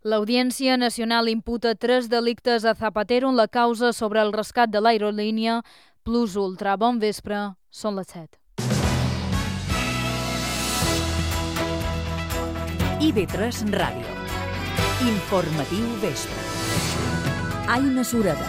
L'Audiència Nacional imputa 3 delictes a Zapatero en la causa sobre el rescat de l'aerolínia Plus Ultra. Bon vespre, són les 7. IB3 Ràdio. Informatiu vespre. Aina Sureda.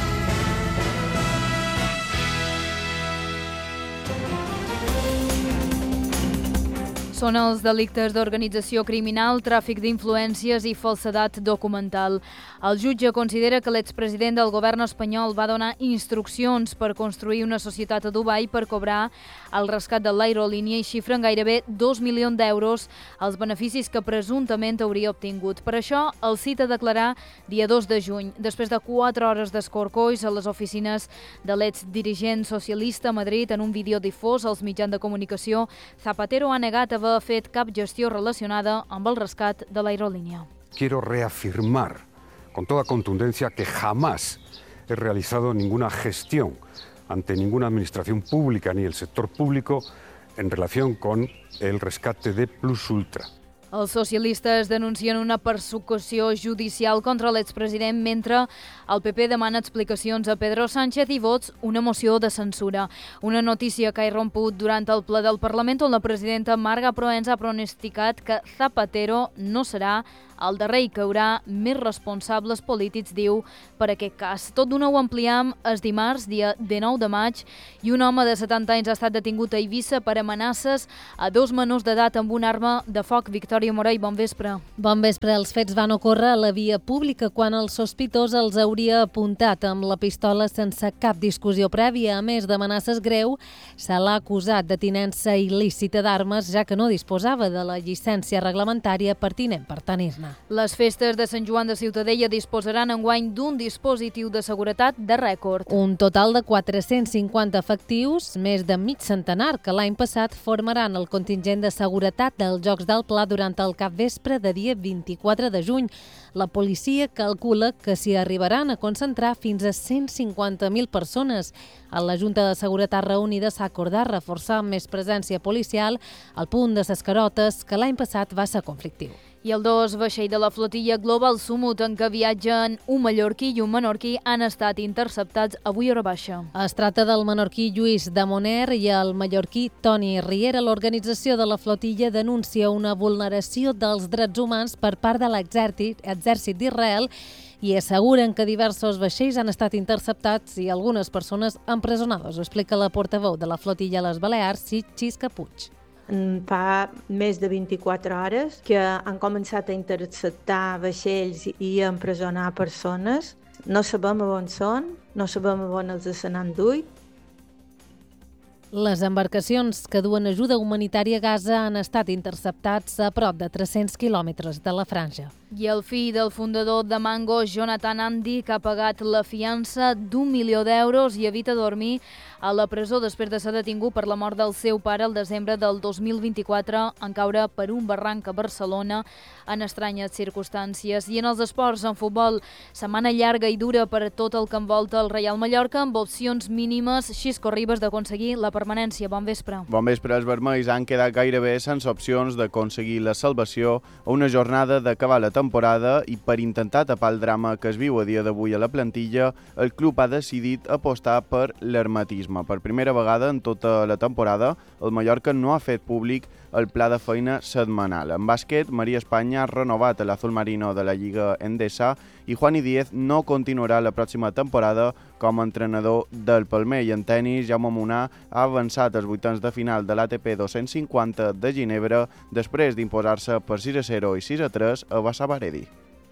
Són els delictes d'organització criminal, tràfic d'influències i falsedat documental. El jutge considera que l'expresident del govern espanyol va donar instruccions per construir una societat a Dubai per cobrar el rescat de l'aerolínia i xifren gairebé 2 milions d'euros els beneficis que presumptament hauria obtingut. Per això, el cita a declarar dia 2 de juny, després de 4 hores d'escorcolls a les oficines de l'exdirigent socialista a Madrid. En un vídeo difós als mitjans de comunicació, Zapatero ha negat haver fet cap gestió relacionada amb el rescat de l'aerolínia. Quiero reafirmar con toda contundencia que jamás he realizado ninguna gestión ante ninguna administración pública ni el sector público en relación con el rescate de Plus Ultra. Els socialistes denuncien una persecució judicial contra l'expresident mentre el PP demana explicacions a Pedro Sánchez i vots una moció de censura. Una notícia que ha irromput durant el ple del Parlament on la presidenta Marga Proens ha pronosticat que Zapatero no serà el darrer i que hi haurà més responsables polítics, diu, per aquest cas. Tot d'una ho ampliam el dimarts, dia 19 de maig, i un home de 70 anys ha estat detingut a Eivissa per amenaces a 2 menors d'edat amb una arma de foc. Victòria Morell, bon vespre. Bon vespre. Els fets van ocórrer a la via pública quan el sospitós els hauria apuntat amb la pistola sense cap discussió prèvia. A més d'amenaces greu, se l'ha acusat de tinença il·lícita d'armes, ja que no disposava de la llicència reglamentària pertinent per tenir-ne. Les festes de Sant Joan de Ciutadella disposaran enguany d'un dispositiu de seguretat de rècord. Un total de 450 efectius, més de mig centenar que l'any passat formaran el contingent de seguretat dels Jocs del Pla durant el capvespre de dia 24 de juny. La policia calcula que s'hi arribaran a concentrar fins a 150.000 persones. A la Junta de Seguretat reunida s'ha acordat reforçar amb més presència policial al punt de ses Carotes, que l'any passat va ser conflictiu. I el 2 vaixell de la flotilla Global Sumut en què viatgen un mallorquí i un menorquí han estat interceptats avui a hora baixa. Es tracta del menorquí Lluís de Moner i el mallorquí Toni Riera. L'organització de la flotilla denuncia una vulneració dels drets humans per part de l'exèrcit d'Israel i asseguren que diversos vaixells han estat interceptats i algunes persones empresonades. Ho explica la portaveu de la flotilla a les Balears, Xisca Puig. Fa més de 24 hores que han començat a interceptar vaixells i a empresonar persones. No sabem on són, no sabem on els s'han enduit. Les embarcacions que duen ajuda humanitària a Gaza han estat interceptats a prop de 300 quilòmetres de la franja. I el fill del fundador de Mango, Jonathan Andy, que ha pagat la fiança d'1 milió d'euros i evita dormir a la presó després de ser detingut per la mort del seu pare el desembre del 2024 en caure per un barranc a Barcelona en estranyes circumstàncies. I en els esports, en futbol, setmana llarga i dura per a tot el que envolta el Reial Mallorca amb opcions mínimes. Xisco Ribas d'aconseguir la permanència. Bon vespre. Bon vespre. Els vermells han quedat gairebé sense opcions d'aconseguir la salvació a una jornada d'acabar la temporada i per intentar tapar el drama que es viu a dia d'avui a la plantilla, el club ha decidit apostar per l'hermetisme. Per primera vegada en tota la temporada, el Mallorca no ha fet públic el pla de feina setmanal. En bàsquet, Maria Espanya ha renovat l'azul marino de la Lliga Endesa i Juani Díez no continuarà la pròxima temporada com a entrenador del Palmer. I en tenis, Jaume Munar ha avançat als vuitens de final de l'ATP 250 de Ginebra després d'imposar-se per 6-0 i 6-3 a Basabaredi.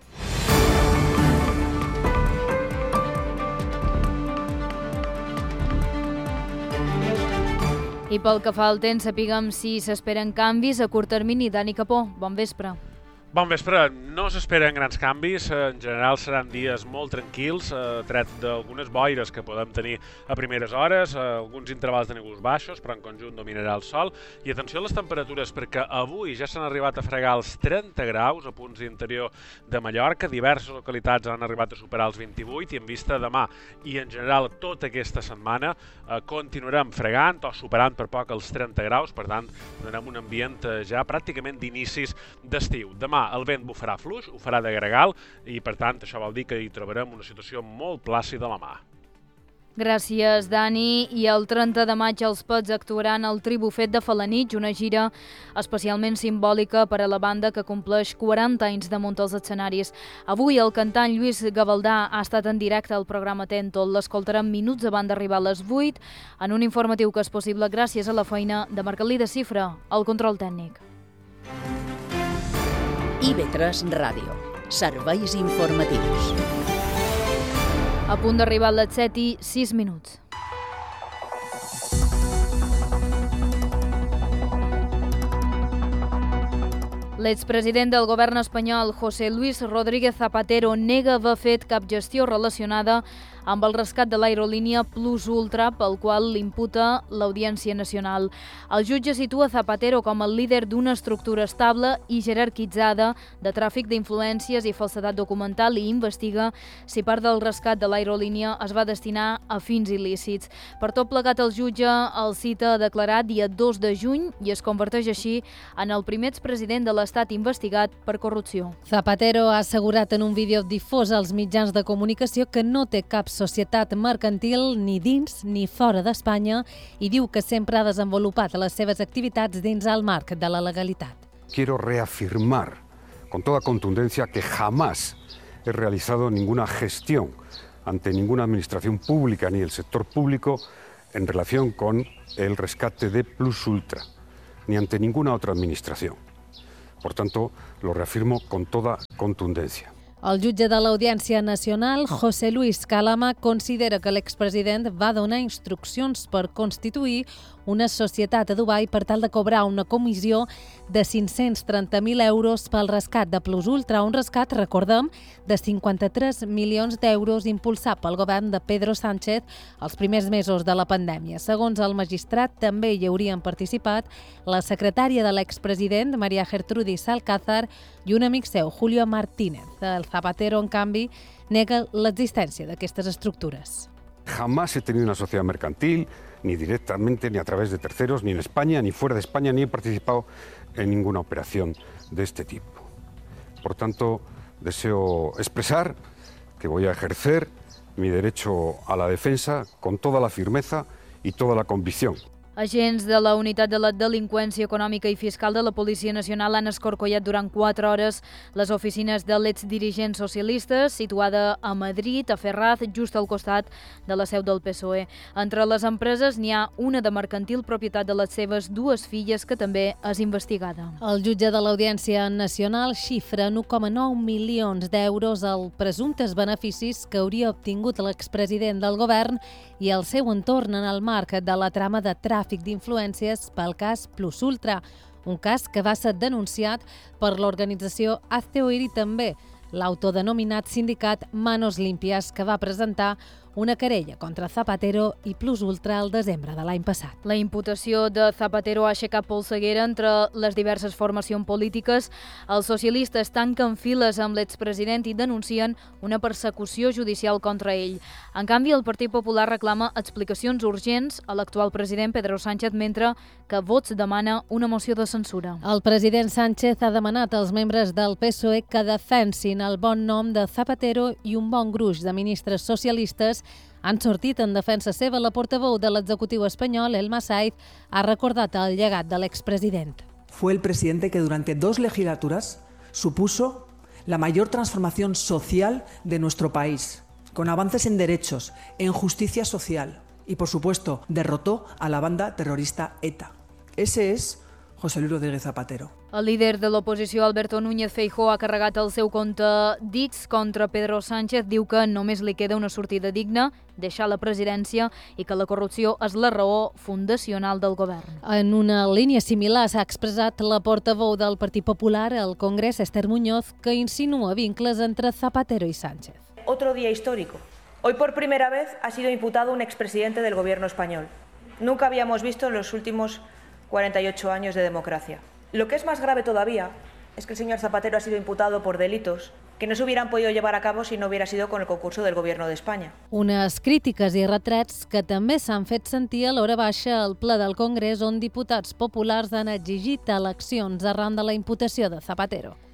I pel que fa al temps, sapiguem si s'esperen canvis a curt termini. Dani Capó, bon vespre. Bon vespre. No s'esperen grans canvis. En general seran dies molt tranquils, tret d'algunes boires que podem tenir a primeres hores, alguns intervals de núvols baixos, però en conjunt dominarà el sol. I atenció a les temperatures, perquè avui ja s'han arribat a fregar els 30 graus a punts d'interior de Mallorca. Diverses localitats han arribat a superar els 28 i en vista demà i en general tota aquesta setmana continuarem fregant o superant per poc els 30 graus. Per tant, donem un ambient ja pràcticament d'inicis d'estiu. Demà Demà el vent bufarà fluix, ho farà de gregal i, per tant, això vol dir que hi trobarem una situació molt plàcida a la mà. Gràcies, Dani. I el 30 de maig els Pets actuaran al Tribufet de Felanitx, una gira especialment simbòlica per a la banda que compleix 40 anys de muntar els escenaris. Avui el cantant Lluís Gavaldà ha estat en directe al programa Tentol. L'escoltarem minuts abans d'arribar a les 8 en un informatiu que és possible gràcies a la feina de Margalí de Cifra, el control tècnic. IB3 Ràdio. Serveis informatius. A punt d'arribar a les 7:06. L'expresident del govern espanyol, José Luis Rodríguez Zapatero, nega haver fet cap gestió relacionada amb el rescat de l'aerolínia Plus Ultra, pel qual l'imputa l'Audiència Nacional. El jutge situa Zapatero com el líder d'una estructura estable i jerarquitzada de tràfic d'influències i falsedat documental i investiga si part del rescat de l'aerolínia es va destinar a fins il·lícits. Per tot plegat, el jutge el cita a declarar dia 2 de juny i es converteix així en el primer expresident de l'Estat investigat per corrupció. Zapatero ha assegurat en un vídeo difós als mitjans de comunicació que no té cap societat mercantil ni dins ni fora d'Espanya i diu que sempre ha desenvolupat les seves activitats dins el marc de la legalitat. Quiero reafirmar con toda contundencia que jamás he realizado ninguna gestión ante ninguna administración pública ni el sector público en relación con el rescate de Plus Ultra, ni ante ninguna otra administración. Por tanto, lo reafirmo con toda contundencia. El jutge de l'Audiència Nacional, José Luis Calama, considera que l'expresident va donar instruccions per constituir una societat a Dubai per tal de cobrar una comissió de 530.000 euros pel rescat de Plus Ultra, un rescat, recordem, de 53 milions d'euros impulsat pel govern de Pedro Sánchez els primers mesos de la pandèmia. Segons el magistrat, també hi haurien participat la secretària de l'expresident, María Gertrudis Alcázar, i un amic seu, Julio Martínez. El Zapatero, en canvi, nega l'existència d'aquestes estructures. Jamás he tenido una sociedad mercantil, ni directamente, ni a través de terceros, ni en España, ni fuera de España, ni he participado en ninguna operación de este tipo. Por tanto, deseo expresar que voy a ejercer mi derecho a la defensa con toda la firmeza y toda la convicción. Agents de la Unitat de la Delinqüència Econòmica i Fiscal de la Policia Nacional han escorcollat durant 4 hores les oficines de l'exdirigent socialistes, situada a Madrid, a Ferraz, just al costat de la seu del PSOE. Entre les empreses n'hi ha una de mercantil propietat de les seves 2 filles, que també és investigada. El jutge de l'Audiència Nacional xifra en 1,9 milions d'euros els presumptes beneficis que hauria obtingut l'expresident del govern i el seu entorn en el marc de la trama de tràfic d'influències pel cas Plus Ultra, un cas que va ser denunciat per l'organització Hazte Oír i també l'autodenominat sindicat Manos Limpias, que va presentar una querella contra Zapatero i Plus Ultra el desembre de l'any passat. La imputació de Zapatero ha aixecat polseguera entre les diverses formacions polítiques. Els socialistes tanquen files amb l'expresident i denuncien una persecució judicial contra ell. En canvi, el Partit Popular reclama explicacions urgents a l'actual president Pedro Sánchez, mentre que Vox demana una moció de censura. El president Sánchez ha demanat als membres del PSOE que defensin el bon nom de Zapatero i un bon gruix de ministres socialistes han sortit en defensa seva. La portaveu de l'executiu espanyol, Elma Saiz, ha recordat el llegat de l'expresident. Fue el presidente que durante 2 legislaturas supuso la mayor transformación social de nuestro país, con avances en derechos, en justicia social y, por supuesto, derrotó a la banda terrorista ETA. Ese es José Luis Rodríguez Zapatero. El líder de l'oposició, Alberto Núñez Feijóo, ha carregat el seu compte d'X contra Pedro Sánchez. Diu que només li queda una sortida digna, deixar la presidència, i que la corrupció és la raó fundacional del govern. En una línia similar s'ha expressat la portaveu del Partit Popular al Congrés, Esther Muñoz, que insinua vincles entre Zapatero y Sánchez. Otro día histórico. Hoy por primera vez ha sido imputado un expresidente del gobierno español. Nunca habíamos visto en los últimos 48 años de democracia. Lo que es más grave todavía es que el señor Zapatero ha sido imputado por delitos que no se hubieran podido llevar a cabo si no hubiera sido con el concurso del Gobierno de España. Unes crítiques i retrets que també s'han fet sentir a l'hora baixa al ple del Congrés, on diputats populars han exigit eleccions arran de la imputació de Zapatero.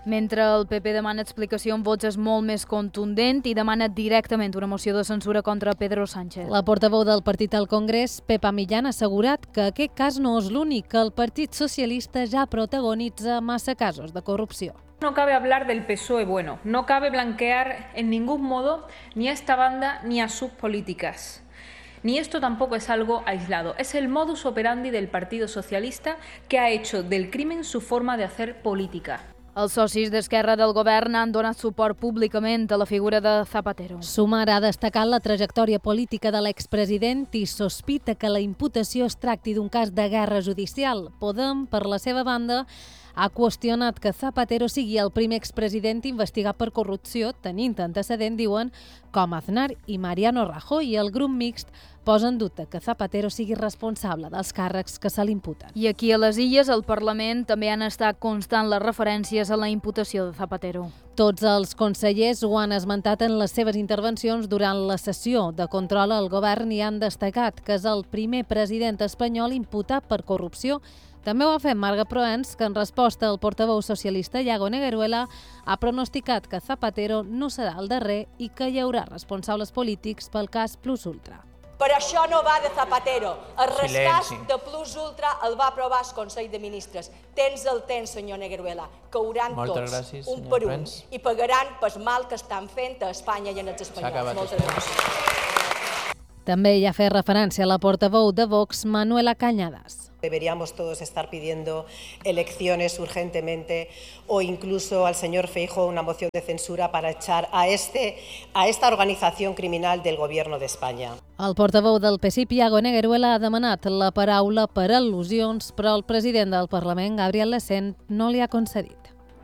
Mentre el PP demana explicació en vots és molt més contundent i demana directament una moció de censura contra Pedro Sánchez. La portaveu del partit al Congrés, Pepa Millán, ha assegurat que aquest cas no és l'únic, que el Partit Socialista ja protagonitza massa casos de corrupció. No cabe hablar del PSOE bueno, no cabe blanquear en ningún modo ni a esta banda ni a sus políticas. Ni esto tampoco es algo aislado, es el modus operandi del Partido Socialista que ha hecho del crimen su forma de hacer política. Els socis d'Esquerra del govern han donat suport públicament a la figura de Zapatero. Sumar ha destacat la trajectòria política de l'expresident i sospita que la imputació es tracti d'un cas de guerra judicial. Podem, per la seva banda, ha qüestionat que Zapatero sigui el primer expresident investigat per corrupció, tenint antecedent, diuen, com Aznar i Mariano Rajoy, i el grup mixt posa en dubte que Zapatero sigui responsable dels càrrecs que se l'imputen. I aquí a les Illes, al Parlament, també han estat constant les referències a la imputació de Zapatero. Tots els consellers ho han esmentat en les seves intervencions durant la sessió de control al govern i han destacat que és el primer president espanyol imputat per corrupció. També ho ha fet Marga Proens, que en resposta al portaveu socialista Iago Negueruela ha pronosticat que Zapatero no serà el darrer i que hi haurà responsables polítics pel cas Plus Ultra. Però això no va de Zapatero. El rescat de Plus Ultra el va aprovar el Consell de Ministres. Tens el temps, senyor Negueruela. Cauran tots, un per un, i pagaran pel mal que estan fent a Espanya i en els espanyols. Moltes gràcies. També hi ha fet referència a la portaveu de Vox, Manuela Cañadas. Deberíamos todos estar pidiendo elecciones urgentemente o incluso al señor Feijóo una moción de censura para echar a esta organización criminal del Gobierno de España. El portaveu del PSIP, Iago Negueruela, ha demanat la paraula per al·lusions, però el president del Parlament, Gabriel Lecén, no li ha concedit.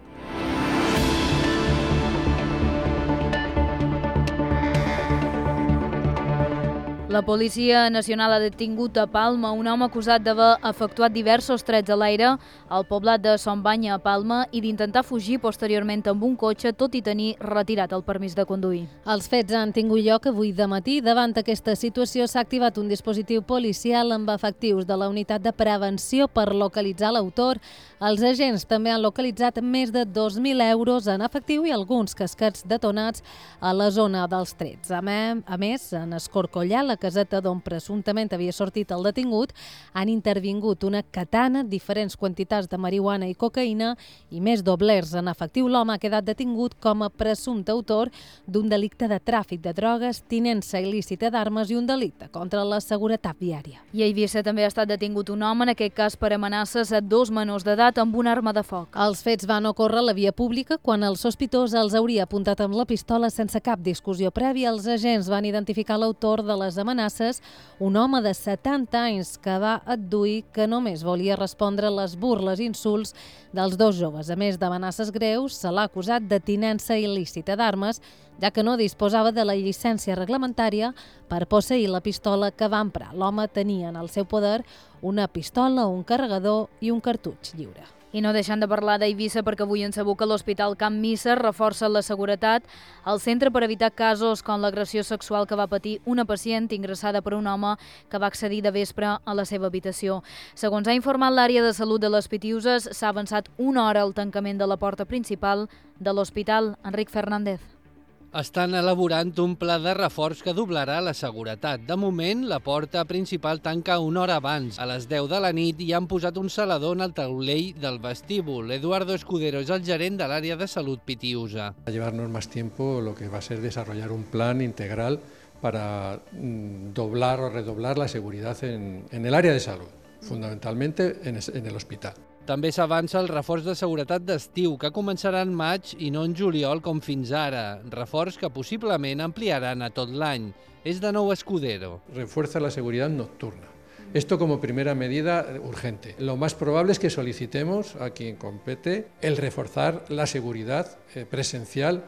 La Policia Nacional ha detingut a Palma un home acusat d'haver efectuat diversos trets a l'aire al poblat de Son Banya, a Palma, i d'intentar fugir posteriorment amb un cotxe, tot i tenir retirat el permís de conduir. Els fets han tingut lloc avui de matí. Davant aquesta situació s'ha activat un dispositiu policial amb efectius de la unitat de prevenció per localitzar l'autor. Els agents també han localitzat més de 2.000 euros en efectiu i alguns casquets detonats a la zona dels trets. A més, en Escorcollar, la caseta d'on presumptament havia sortit el detingut, han intervingut una katana, diferents quantitats de marihuana i cocaïna i més doblers en efectiu. L'home ha quedat detingut com a presumpte autor d'un delicte de tràfic de drogues, tinença il·lícita d'armes i un delicte contra la seguretat viària. I a Eivissa també ha estat detingut un home, en aquest cas per amenaces a 2 menors d'edat amb una arma de foc. Els fets van ocórrer a la via pública quan el sospitós els hauria apuntat amb la pistola sense cap discussió prèvia. Els agents van identificar l'autor de les amenaces, un home de 70 anys que va adduir que només volia respondre a les burles i insults dels dos joves. A més d'amenaces greus, se l'ha acusat de tinença il·lícita d'armes, ja que no disposava de la llicència reglamentària per posseir la pistola que va emprar. L'home tenia en el seu poder una pistola, un carregador i un cartutx lliure. I no deixant de parlar d'Eivissa perquè avui han sabut que l'Hospital Camp Mísser reforça la seguretat al centre per evitar casos com l'agressió sexual que va patir una pacient ingressada per un home que va accedir de vespre a la seva habitació. Segons ha informat l'àrea de salut de les Pitiuses, s'ha avançat una hora al tancament de la porta principal de l'hospital. Enric Fernández. Estan elaborant un pla de reforç que doblarà la seguretat. De moment, la porta principal tanca una hora abans. A les 10 de la nit hi han posat un selador en el taulell del vestíbul. Eduardo Escudero és el gerent de l'àrea de salut Pitiusa. Va llevarnos más tiempo lo que va a ser desarrollar un plan integral para doblar o redoblar la seguridad en el área de salud, fundamentalmente en el hospital. També s'avança el reforç de seguretat d'estiu, que començarà en maig i no en juliol com fins ara. Reforç que possiblement ampliaran a tot l'any. És de nou Escudero. Refuerza la seguridad nocturna. Esto como primera medida urgente. Lo más probable es que solicitemos a quien compete el reforzar la seguridad presencial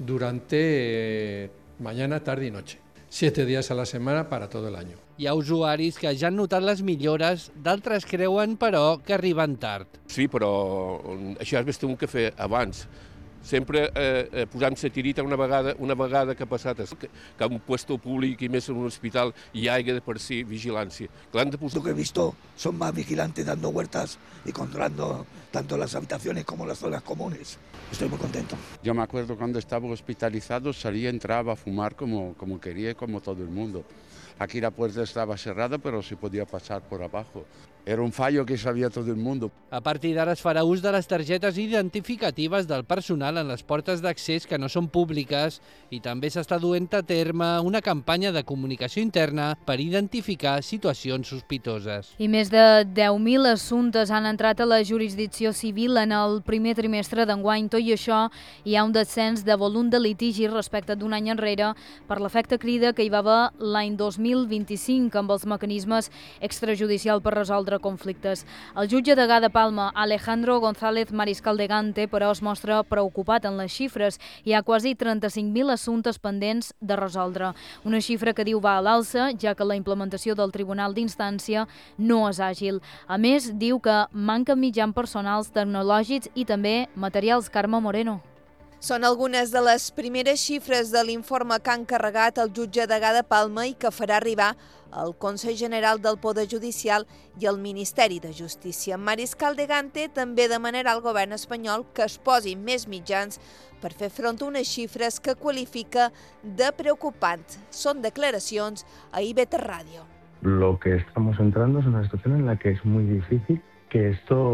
durante mañana, tarde y noche. 7 días a la setmana para tot l'any. Hi ha usuaris que ja han notat les millores, d'altres creuen, però, que arriben tard. Sí, però això has vist un que fer abans. sempre posant la tirita una vegada que ha passat que en un puesto públic i més en un hospital hi hagi de per si vigilància. Lo que he visto son más vigilantes dando vueltas y controlando tanto las habitaciones como las zonas comunes. Estoy muy contento. Yo me acuerdo cuando estaba hospitalizado, salía, entraba a fumar como quería, como todo el mundo. Aquí la puerta estaba cerrada, pero se podía pasar por abajo. Era un fallo que sabia tot el món. A partir d'ara es farà ús de les targetes identificatives del personal en les portes d'accés que no són públiques i també s'està duent a terme una campanya de comunicació interna per identificar situacions sospitoses. I més de 10.000 assumptes han entrat a la jurisdicció civil en el primer trimestre d'enguany. Tot i això, hi ha un descens de volum de litigi respecte d'un any enrere per l'efecte crida que hi va haver l'any 2025 amb els mecanismes extrajudicials per resoldre conflictes. El jutge degà de Palma, Alejandro González Mariscal de Gante, però es mostra preocupat en les xifres. Hi ha quasi 35.000 assumptes pendents de resoldre. Una xifra que diu va a l'alça, ja que la implementació del Tribunal d'Instància no és àgil. A més, diu que manquen mitjans personals tecnològics i també materials. Carme Moreno. Són algunes de les primeres xifres de l'informe que ha encarregat el jutge degà de Palma i que farà arribar al Consell General del Poder Judicial i al Ministeri de Justícia. Mariscal de Gante també demanarà al govern espanyol que es posin més mitjans per fer front a unes xifres que qualifica de preocupants. Són declaracions a IB3 Ràdio. Lo que estamos entrando es una situación en la que es muy difícil que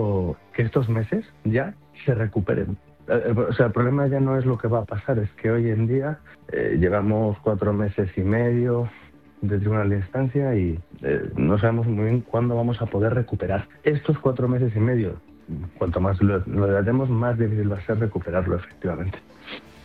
estos meses ya se recuperen. O sea, el problema ya no es lo que va a pasar, es que hoy en día llevamos 4 meses y medio de tribunal de instancia y no sabemos muy bien cuándo vamos a poder recuperar. Estos 4 meses y medio, cuanto más lo dilatemos, más difícil va a ser recuperarlo efectivamente.